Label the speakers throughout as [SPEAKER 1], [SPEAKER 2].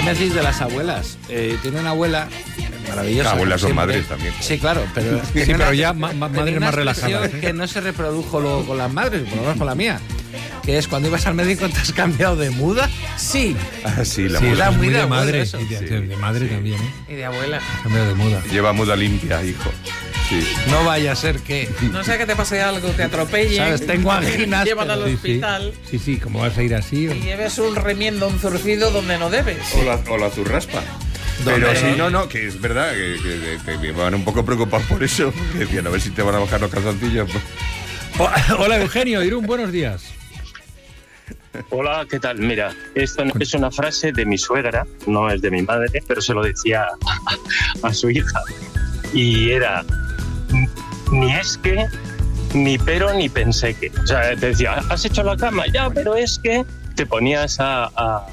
[SPEAKER 1] me decís de las abuelas? Tiene una abuela maravillosa.
[SPEAKER 2] Las abuelas son
[SPEAKER 1] siempre.
[SPEAKER 2] madres también.
[SPEAKER 1] Sí, claro, pero...
[SPEAKER 3] Sí, pero ya madres más relajadas.
[SPEAKER 1] Que no se reprodujo luego con las madres, por lo menos con la mía. Que es cuando ibas al médico te has cambiado de muda. Sí.
[SPEAKER 2] Ah, sí, la
[SPEAKER 3] Sí,
[SPEAKER 2] muda.
[SPEAKER 1] era
[SPEAKER 3] es
[SPEAKER 1] muy de
[SPEAKER 3] madre.
[SPEAKER 1] eso.
[SPEAKER 3] Y de madre también, ¿eh?
[SPEAKER 4] Y de abuela.
[SPEAKER 3] Cambio de muda.
[SPEAKER 2] Lleva muda limpia, hijo. Sí.
[SPEAKER 1] No vaya a ser que...
[SPEAKER 4] No sea que te pase algo, te atropellen.
[SPEAKER 1] ¿Sabes? Tengo anginas,
[SPEAKER 4] Te llevan al
[SPEAKER 1] pero-
[SPEAKER 4] hospital
[SPEAKER 3] Sí, como vas a ir así.
[SPEAKER 4] y lleves un remiendo, un zurcido donde no debes.
[SPEAKER 2] O la zurraspa. Pero sí, no, que es verdad que me van un poco preocupados por eso. Que decían, a ver si te van a bajar los calzoncillos.
[SPEAKER 3] Hola, Eugenio, Irún, buenos días.
[SPEAKER 5] Hola, ¿qué tal? Mira, esta es una frase de mi suegra, no es de mi madre, pero se lo decía a su hija. Y era, ni es que, ni pero, ni pensé que. O sea, te decía, ¿has hecho la cama? Ya, pero es que te ponías a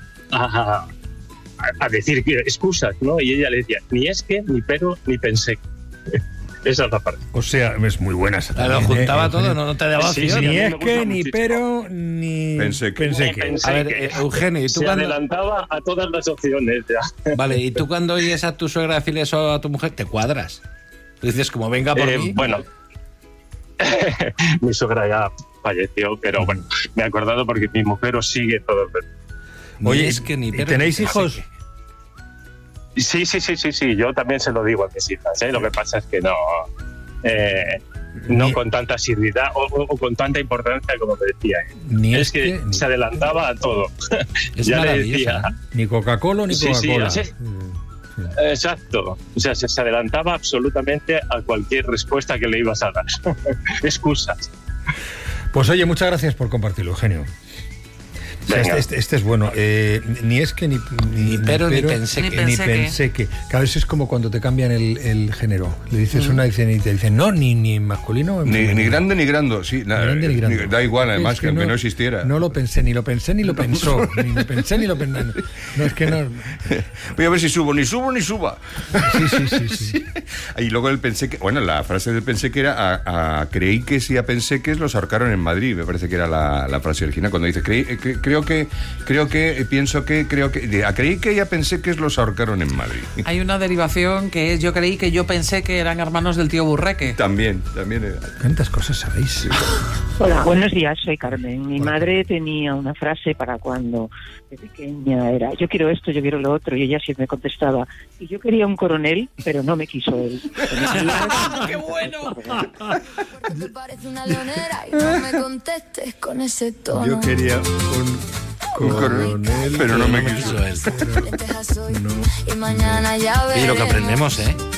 [SPEAKER 5] decir excusas, ¿no? Y ella le decía, ni es que, ni pero, ni pensé que. Esa es la parte.
[SPEAKER 3] O sea, es muy buena esa
[SPEAKER 1] Lo
[SPEAKER 3] también,
[SPEAKER 1] juntaba
[SPEAKER 3] Eugenio.
[SPEAKER 1] todo, no te daba
[SPEAKER 5] Sí,
[SPEAKER 1] opción.
[SPEAKER 5] sí,
[SPEAKER 3] Ni
[SPEAKER 5] a mí
[SPEAKER 3] es
[SPEAKER 5] me
[SPEAKER 3] que,
[SPEAKER 5] gusta
[SPEAKER 3] ni
[SPEAKER 5] muchísimo.
[SPEAKER 3] pero, ni
[SPEAKER 2] Pensé que.
[SPEAKER 5] Ni pensé
[SPEAKER 1] A ver,
[SPEAKER 5] que.
[SPEAKER 1] Eugenio, ¿y tú
[SPEAKER 5] Se
[SPEAKER 1] cuando...
[SPEAKER 5] adelantaba a todas las opciones ya.
[SPEAKER 1] Vale, ¿y tú cuando oyes a tu suegra decirle eso a tu mujer, te cuadras? Tú dices, como venga por mí...
[SPEAKER 5] Bueno, mi suegra ya falleció, pero bueno, me he acordado porque mi mujer os sigue todo el rato.
[SPEAKER 1] Ni
[SPEAKER 3] Oye,
[SPEAKER 1] es que ni pero,
[SPEAKER 3] ¿tenéis
[SPEAKER 1] ni
[SPEAKER 3] hijos?
[SPEAKER 1] sé
[SPEAKER 5] Sí, yo también se lo digo a mis hijas, ¿eh? Lo que pasa es que no con tanta asiduidad o con tanta importancia como te decía.
[SPEAKER 3] Ni
[SPEAKER 5] Es que se adelantaba a todo.
[SPEAKER 1] Es
[SPEAKER 5] Ya le
[SPEAKER 1] maravillosa,
[SPEAKER 5] decía,
[SPEAKER 1] ¿eh?
[SPEAKER 3] Ni Coca-Cola ni
[SPEAKER 5] Sí,
[SPEAKER 3] Coca-Cola.
[SPEAKER 5] sí, exacto. O sea, se adelantaba absolutamente a cualquier respuesta que le ibas a dar. Excusas.
[SPEAKER 3] Pues oye, muchas gracias por compartirlo, Eugenio. O sea,
[SPEAKER 5] Venga.
[SPEAKER 3] este es bueno. Ni es que ni
[SPEAKER 1] pero, ni pensé
[SPEAKER 4] Ni
[SPEAKER 1] que.
[SPEAKER 3] Ni
[SPEAKER 4] pensé
[SPEAKER 3] pensé que. Cada vez es como cuando te cambian el género. Le dices una y te dicen no, ni masculino.
[SPEAKER 2] Ni grande ni grande, sí. Nada,
[SPEAKER 3] grande ni grande.
[SPEAKER 2] Da igual, además,
[SPEAKER 3] Es
[SPEAKER 2] que aunque no existiera.
[SPEAKER 3] No lo pensé, ni lo pensé, ni lo pensó. Ni lo pensé, ni lo pensé. No, es que no.
[SPEAKER 2] Voy a ver si subo ni suba.
[SPEAKER 3] Sí.
[SPEAKER 2] Y luego el pensé que, bueno, la frase del pensé que era creí que si a pensé que los ahorcaron en Madrid, me parece que era la frase original, cuando dice creí que ya pensé que los ahorcaron en Madrid.
[SPEAKER 4] Hay una derivación que es yo creí que yo pensé que eran hermanos del tío Burreque.
[SPEAKER 2] También era.
[SPEAKER 3] ¿Cuántas cosas sabéis?
[SPEAKER 6] Hola, buenos días, soy Carmen. Mi madre tenía una frase para cuando de pequeña era yo quiero esto, yo quiero lo otro, y ella siempre me contestaba y yo quería un coronel, pero no me quiso él.
[SPEAKER 4] ¡Qué bueno!
[SPEAKER 7] Porque parece una leonera y no me contestes con ese tono.
[SPEAKER 3] Yo quería un coronel,
[SPEAKER 2] pero no me quiso
[SPEAKER 1] él.
[SPEAKER 7] Lentejas soy, y mañana ya veremos.
[SPEAKER 1] Y lo que aprendemos, ¿eh?